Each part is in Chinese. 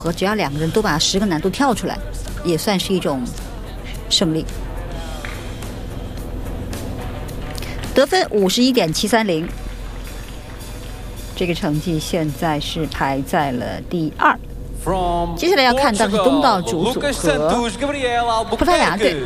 和只要2个人都把10个难度跳出来，也算是一种胜利。得分51.730，这个成绩现在是排在了第2。接下来要看到是东道主组合葡萄牙队。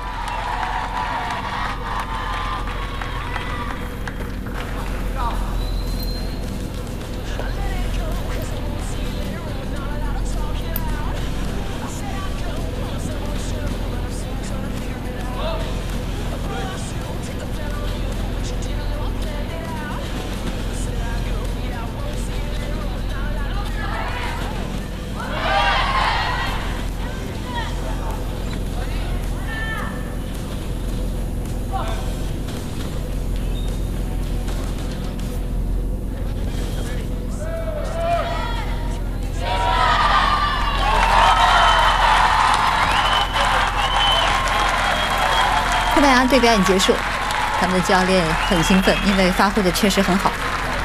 葡萄牙队表演结束，他们的教练很兴奋，因为发挥的确实很好。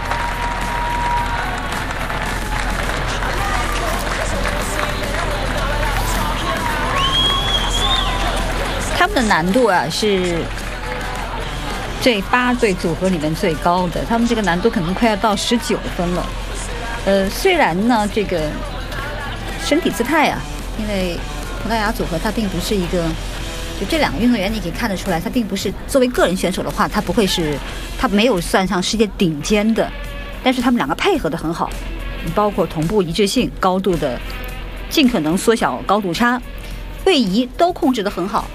他们的难度啊是这8对组合里面最高的，他们这个难度可能快要到19分了。虽然呢这个身体姿态啊，因为葡萄牙组合它并不是一个。就这2个运动员，你可以看得出来，他并不是作为个人选手的话，他没有算上世界顶尖的，但是他们2个配合得很好，包括同步一致性、高度的尽可能缩小高度差、位移都控制得很好。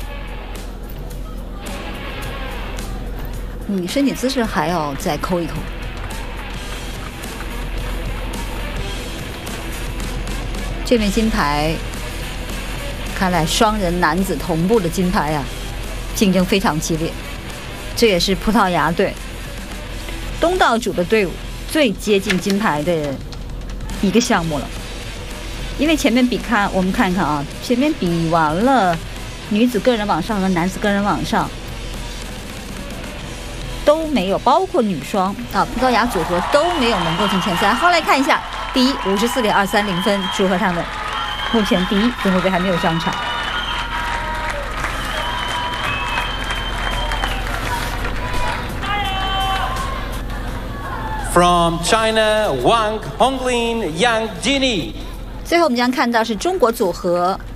身体姿势还要再抠一抠。这面金牌。看来双人男子同步的金牌啊，竞争非常激烈。这也是葡萄牙队东道主的队伍最接近金牌的一个项目了。因为前面我们看看啊，前面比完了女子个人网上和男子个人网上都没有，包括女双啊，葡萄牙组合都没有能够进前3。好，来看一下第一54.230分，祝贺他们。目前第1中国队还没有上场。 From China, Wang Honglin, Yang Jini。 最后我们将看到是中国组合